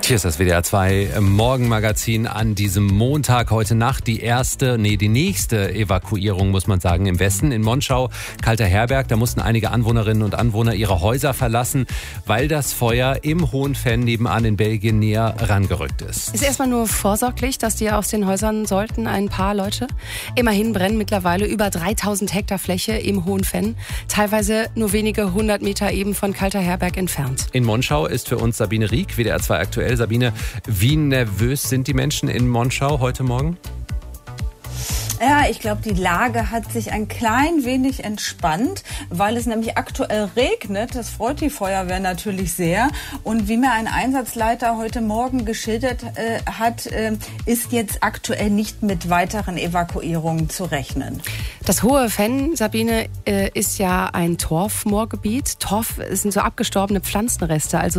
Hier ist das WDR 2 Morgenmagazin an diesem Montag. Heute Nacht die nächste Evakuierung, muss man sagen, im Westen. In Monschau, Kalter Herberg, da mussten einige Anwohnerinnen und Anwohner ihre Häuser verlassen, weil das Feuer im Hohenfenn nebenan in Belgien näher rangerückt ist. Ist erstmal nur vorsorglich, dass die aus den Häusern sollten, ein paar Leute. Immerhin brennen mittlerweile über 3000 Hektar Fläche im Hohenfenn, teilweise nur wenige 100 Meter eben von Kalter Herberg entfernt. In Monschau ist für uns Sabine Rieck, WDR 2 aktuell. Sabine, wie nervös sind die Menschen in Monschau heute Morgen? Ja, ich glaube, die Lage hat sich ein klein wenig entspannt, weil es nämlich aktuell regnet. Das freut die Feuerwehr natürlich sehr. Und wie mir ein Einsatzleiter heute Morgen geschildert hat, ist jetzt aktuell nicht mit weiteren Evakuierungen zu rechnen. Das Hohenfenn, Sabine, ist ja ein Torfmoorgebiet. Torf sind so abgestorbene Pflanzenreste, also